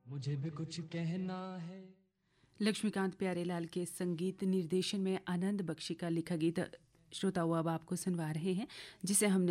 मुझे भी कुछ कहना है। लक्ष्मीकांत प्यारेलाल के संगीत निर्देशन में आनंद बख्शी का लिखा गीत श्रोताओं अब आपको सुनवा रहे हैं, जिसे हमने